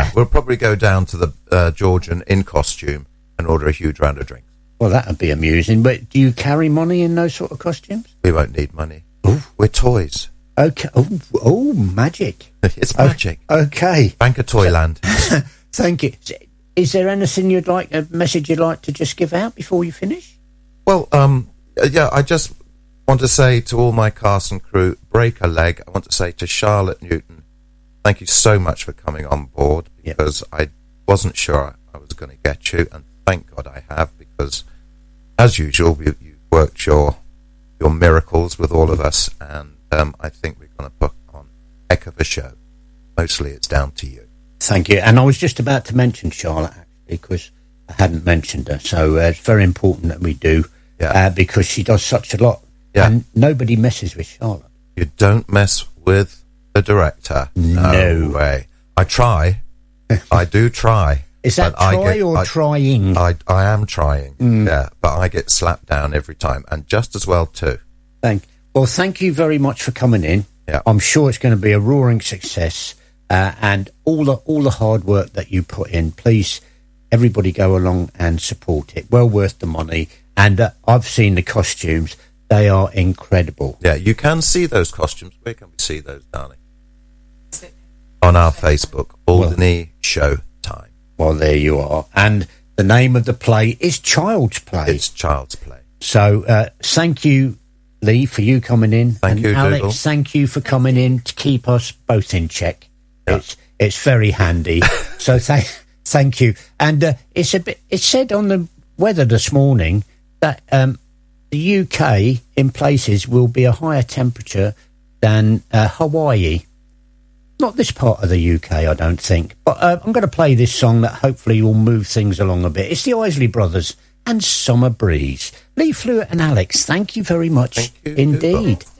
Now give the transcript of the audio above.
we'll probably go down to the Georgian in costume and order a huge round of drinks. Well, that would be amusing. But do you carry money in those sort of costumes? We won't need money. Ooh. We're toys. Okay. Oh, magic. It's magic. Okay. Bank of Toyland. Thank you. Is there anything a message you'd like to just give out before you finish? Well, I just want to say to all my cast and crew, break a leg. I want to say to Charlotte Newton, thank you so much for coming on board, because I wasn't sure I was going to get you, and thank God I have, because as usual, you've worked your miracles with all of us, and I think we're going to put on a heck of a show. Mostly it's down to you. Thank you. And I was just about to mention Charlotte, actually, because I hadn't mentioned her. So it's very important that we do, because she does such a lot. Yeah. And nobody messes with Charlotte. You don't mess with the director. No way. I try. I do try. Is that trying? I am trying, yeah. But I get slapped down every time, and just as well, too. Thank you very much for coming in. Yeah. I'm sure it's going to be a roaring success. And all the hard work that you put in, please, everybody go along and support it. Well worth the money. And I've seen the costumes. They are incredible. Yeah, you can see those costumes. Where can we see those, darling? On our Facebook, Alderney Show Time. Well, there you are. And the name of the play is Child's Play. It's Child's Play. So thank you, Lee, for you coming in. Thank you, Alex, Dougal. thank you for coming in to keep us both in check. Yeah. It's very handy. So thank you. And it's said on the weather this morning that the UK in places will be a higher temperature than Hawaii. Not this part of the UK, I don't think. But I'm going to play this song that hopefully will move things along a bit. It's the Isley Brothers and Summer Breeze. Lee Fluett and Alex, thank you very much indeed.